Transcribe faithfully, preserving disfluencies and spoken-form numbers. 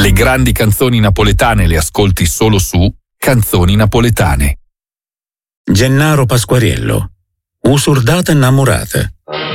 Le grandi canzoni napoletane le ascolti solo su Canzoni Napoletane. Gennaro Pasquariello, Usurdata innamorata.